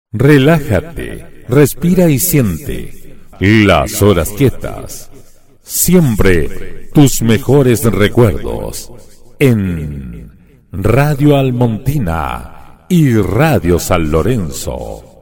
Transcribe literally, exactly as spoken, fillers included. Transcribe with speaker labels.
Speaker 1: Relájate, respira y siente las horas quietas. Siempre tus mejores recuerdos en Radio Almontina y Radio San Lorenzo.